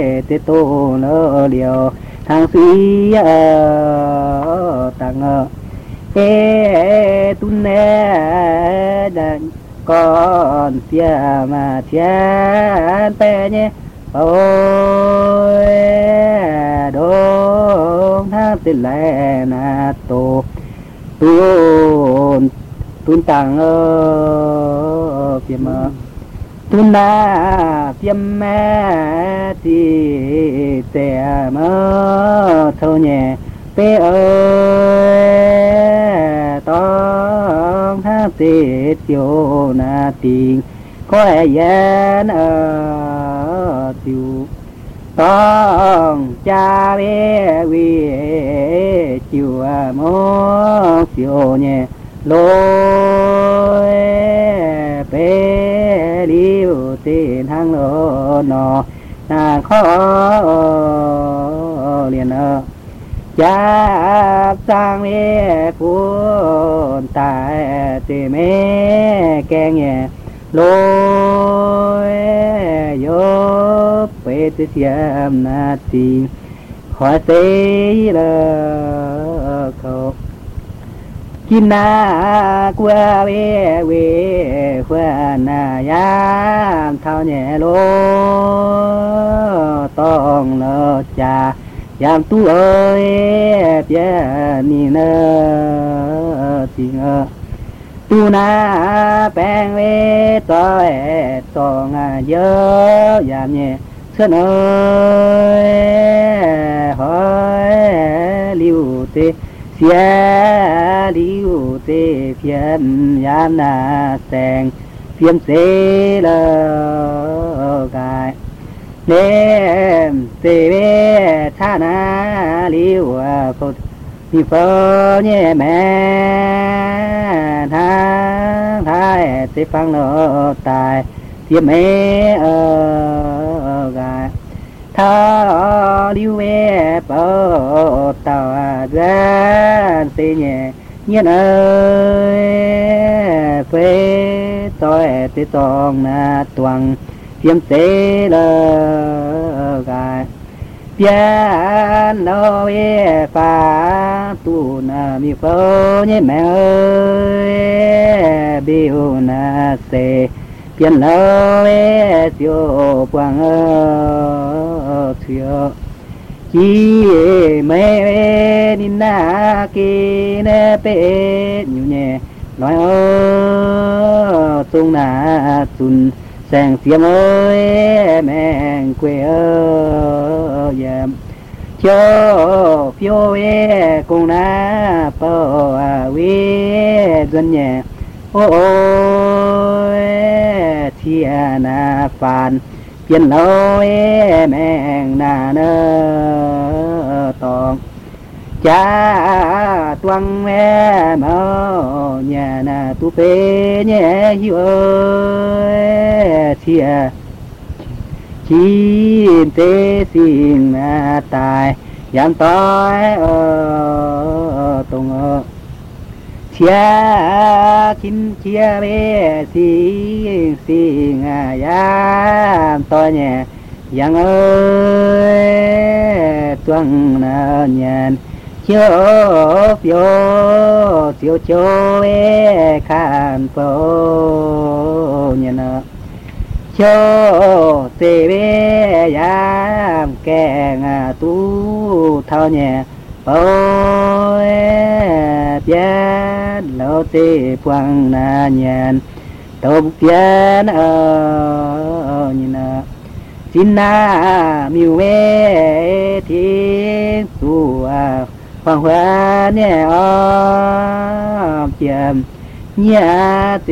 tê tô nơ điều thang suy tăng ê tu nè con tia mà chén pe nhé ôi đông thang tê lệ na tô tuôn tăng phim tuôn na phim mẹ thì tè mơ thâu nhẹ pe ơi tông thang tê tiêu na tình có ai yên tiêu tông cha bé vi chiều mô chiều nhẹ lối bé liu tiền hàng lô nọ nàng khó liền cha sang bé phun tại tìm mẹ keng nhẹ lối vô bé tự xem na tin hoa tê lơ cầu kim na qua về về qua na yam thao nhẹ lô tông lơ cha yam tu ơi bia ni nơ tình tu na bèn về tôi tông nhớ yam nhẹ sơn ơi hỏi liu tê xia liu tê phiền yam na sen phiền xê lơ gai đêm tê bê tha na liu phật mi phơ nhẹ mẹ tháng thái tê phăng lơ tài tiêm mẹ gai thao liu mẹ bờ tàu gan tê nhẹ nhiên ơi phê tôi tê tông na tuang tiêm tê lơ gai pian lo e pha tu na mi phơ nhé mẹ ơi biu na se pian lo e siêu quang siêu chi mẹ đi na kia nè pe nhiều nhẹ nói tung na tun sang xiêm ơi mẹ quê ơi cho phiêu e cùng na po we dân nhẹ ôi chia na phàn phiền lối mẹ na nơ tòng cha tuang mẹ mơ nhà na tu phê nhẹ hiu ơi chia chi tê xin tài giang tối tùng chia kim chia bê xin xin giang tối nhẹ giang ơi tuang na nhàn chiếu phiếu chiếu chiếu bê khan phô nhàn cho tê bê yam keng tu thao nhẹ ôi biết lâu tê quang na nhàn tôm biết nhìn xin na miu mê thiên tu hoàng hoa nhẹ chiêm nhẹ